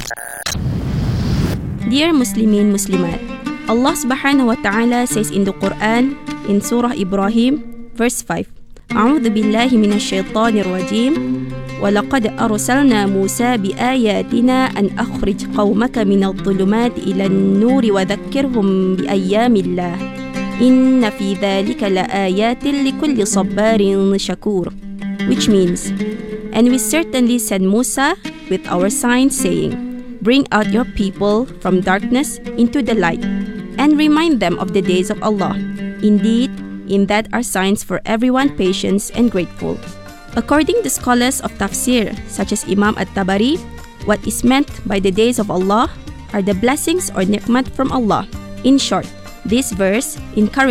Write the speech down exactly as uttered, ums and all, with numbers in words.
Dear Muslimin, Muslimat, Allah subhanahu wa ta'ala says in the Quran, in Surah Ibrahim, verse five, أعوذ بالله من الشيطان الرجيم ولقد أرسلنا موسى بآياتنا أن أخرج قومك من الظلمات إلى النور وذكرهم بأيام الله إن في ذلك لآيات لكل صبار شكور, which means, and we certainly sent Musa with our signs saying, bring out your people from darkness into the light and remind them of the days of Allah. Indeed, in that are signs for everyone patient and grateful. According to scholars of tafsir such as Imam At-Tabari, what is meant by the days of Allah are the blessings or ni'mat from Allah. In short, this verse encourages